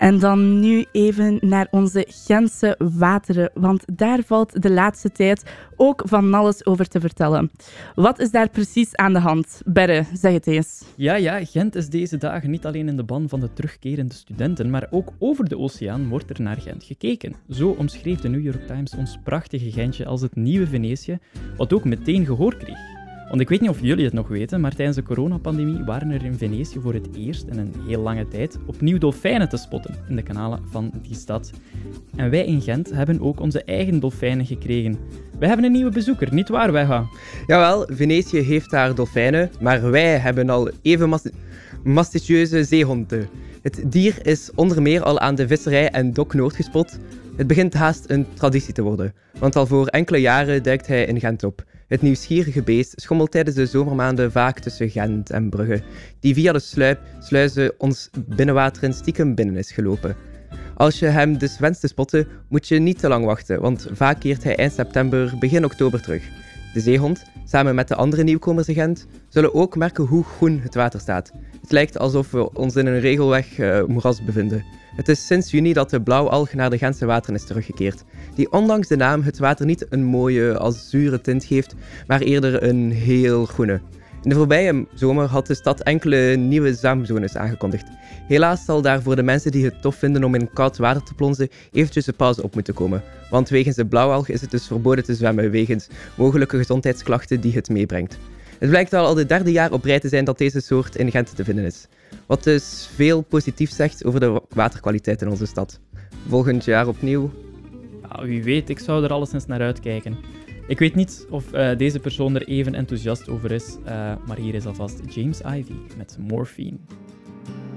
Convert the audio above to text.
En dan nu even naar onze Gentse wateren, want daar valt de laatste tijd ook van alles over te vertellen. Wat is daar precies aan de hand? Berre, zeg het eens. Ja, Gent is deze dagen niet alleen in de ban van de terugkerende studenten, maar ook over de oceaan wordt er naar Gent gekeken. Zo omschreef de New York Times ons prachtige Gentje als het nieuwe Venetië, wat ook meteen gehoor kreeg. Want ik weet niet of jullie het nog weten, maar tijdens de coronapandemie waren er in Venetië voor het eerst in een heel lange tijd opnieuw dolfijnen te spotten in de kanalen van die stad. En wij in Gent hebben ook onze eigen dolfijnen gekregen. Wij hebben een nieuwe bezoeker, niet waar, Wegha? Jawel, Venetië heeft daar dolfijnen, maar wij hebben al even majestueuze zeehonden. Het dier is onder meer al aan de visserij en Dok Noord gespot. Het begint haast een traditie te worden, want al voor enkele jaren duikt hij in Gent op. Het nieuwsgierige beest schommelt tijdens de zomermaanden vaak tussen Gent en Brugge, die via de sluizen ons binnenwateren stiekem binnen is gelopen. Als je hem dus wenst te spotten, moet je niet te lang wachten, want vaak keert hij eind september, begin oktober terug. De zeehond, samen met de andere nieuwkomers in Gent, zullen ook merken hoe groen het water staat. Het lijkt alsof we ons in een regelweg moeras bevinden. Het is sinds juni dat de blauwalg naar de Gentse wateren is teruggekeerd, die ondanks de naam het water niet een mooie azure tint geeft, maar eerder een heel groene. In de voorbije zomer had de stad enkele nieuwe zwemzones aangekondigd. Helaas zal daar voor de mensen die het tof vinden om in koud water te plonzen eventjes een pauze op moeten komen, want wegens de blauwalg is het dus verboden te zwemmen wegens mogelijke gezondheidsklachten die het meebrengt. Het blijkt al het derde jaar op rij te zijn dat deze soort in Gent te vinden is. Wat dus veel positiefs zegt over de waterkwaliteit in onze stad. Volgend jaar opnieuw. Ja, wie weet, ik zou er alleszins naar uitkijken. Ik weet niet of deze persoon er even enthousiast over is, maar hier is alvast James Ivy met Morphine.